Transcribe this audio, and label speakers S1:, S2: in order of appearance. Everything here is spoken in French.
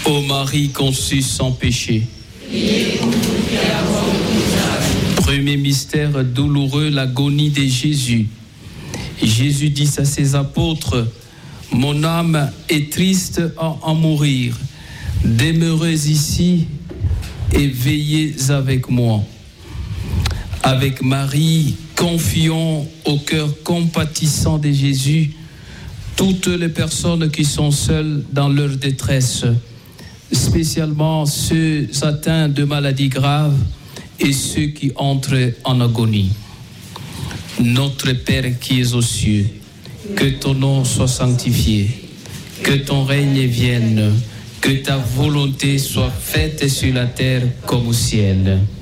S1: Ô Marie conçue sans péché. Premier mystère douloureux, l'agonie de Jésus. Jésus dit à ses apôtres, « Mon âme est triste à en mourir. Demeurez ici et veillez avec moi. » Avec Marie, confions au cœur compatissant de Jésus toutes les personnes qui sont seules dans leur détresse, spécialement ceux atteints de maladies graves et ceux qui entrent en agonie. Notre Père qui es aux cieux, que ton nom soit sanctifié, que ton règne vienne, que ta volonté soit faite sur la terre comme au ciel.